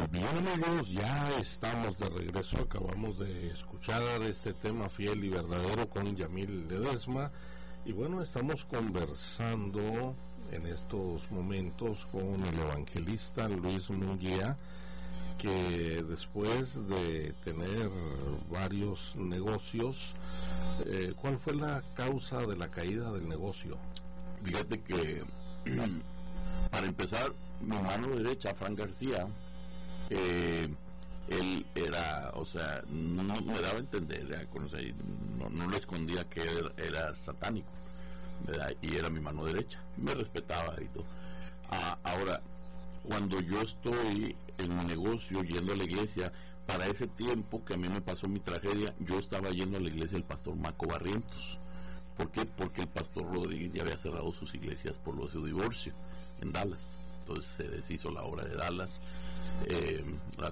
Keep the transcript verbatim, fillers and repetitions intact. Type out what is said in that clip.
Bien, amigos, ya estamos de regreso. Acabamos de escuchar este tema Fiel y Verdadero con Yamil Ledesma, y bueno, estamos conversando en estos momentos con el evangelista Luis Munguía, que después de tener varios negocios, eh, ¿cuál fue la causa de la caída del negocio? Fíjate que para empezar, mi mano derecha, Frank García, eh, él era, o sea, no, no me daba a entender, era, o sea, no, no le escondía que era, era satánico, ¿verdad? Y era mi mano derecha, me respetaba y todo. Ah, ahora, cuando yo estoy en mi negocio yendo a la iglesia, para ese tiempo que a mí me pasó mi tragedia, yo estaba yendo a la iglesia del pastor Maco Barrientos. ¿Por qué? Porque el pastor Rodríguez ya había cerrado sus iglesias por lo de su divorcio en Dallas. Entonces se deshizo la obra de Dallas, eh, la,